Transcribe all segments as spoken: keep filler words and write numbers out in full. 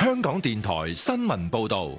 香港電台新聞報道。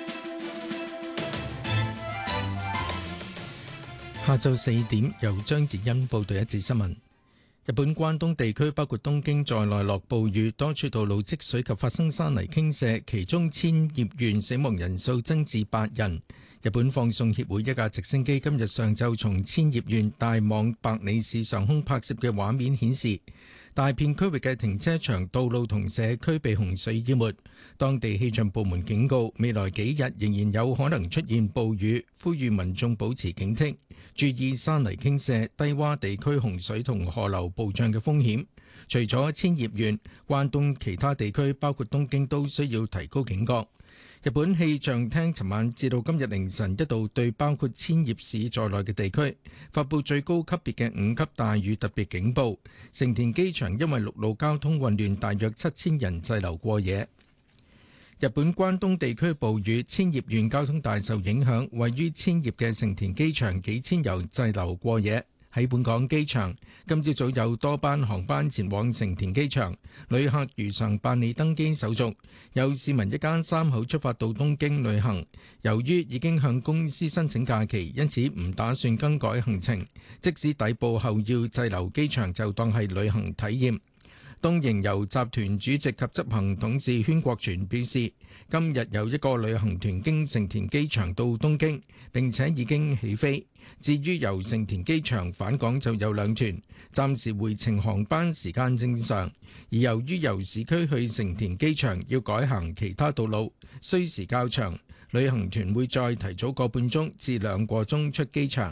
下晝四點，由張子欣報道一節新聞。日本關東地區包括東京在內落暴雨，多處道路積水及發生山泥傾瀉，其中千葉縣死亡人數增至八人。日本放送協會一架直升機今日上晝從千葉縣大網白里市上空拍攝嘅畫面顯示，大片區域嘅停車場、道路同社區被洪水淹沒。當地氣象部門警告，未來幾日仍然有可能出現暴雨，呼籲民眾保持警惕，注意山泥傾瀉、低洼地區洪水同河流暴漲嘅風險。除咗千葉縣，關東其他地區包括東京都需要提高警覺。日本氣象廳尋晚至到今日凌晨一度對包括千葉市在內嘅地區發布最高級別嘅五級大雨特別警報。成田機場因為陸路交通混亂，大約七千人滯留過夜。日本關東地區暴雨，千葉縣交通大受影響，位於千葉嘅成田機場幾千人滯留過夜。喺本港機場，今朝早有多班航班前往成田機場，旅客如常辦理登機手續。有市民一家三口出發到東京旅行，由於已經向公司申請假期，因此唔打算更改行程。即使抵埗後要滯留機場，就當係旅行體驗。東瀛遊集團主席及執行董事禤國全表示，今日有一個旅行團經成田機場到東京，並且已經起飛。至於由成田機場返港就有兩團，暫時回程航班時間正常。而由於由市區去成田機場要改行其他道路，需時較長，旅行團會再提早個半鐘至兩個鐘出機場。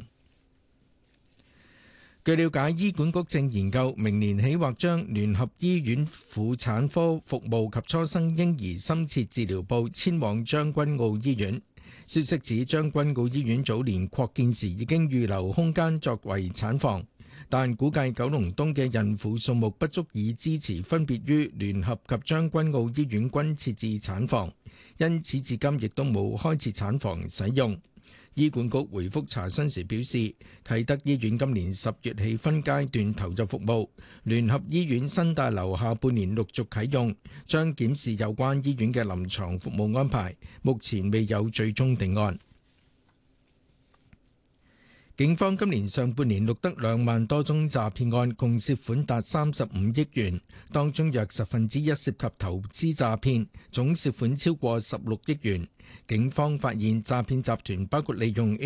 據了解，醫管局正研究明年起或將聯合醫院婦產科服務及初生嬰兒深切治療部遷往將軍澳醫院。消息指，將軍澳醫院早年擴建時已經預留空間作為產房，但估計九龍東嘅孕婦數目不足以支持分別於聯合及將軍澳醫院均設置產房，因此至今亦都冇開設產房使用。醫管局回覆查詢時表示，啟德醫院今年十月起分階段投入服務，聯合醫院新大樓下半年陸續啟用，將檢視有關醫院嘅臨床服務安排，目前未有最終定案。警方今年上半年錄得兩萬多宗詐騙案，共涉款達三十五億元，當中約十分之一涉及投資詐騙，總涉款超過十六億元。警方發現詐騙集團包括利用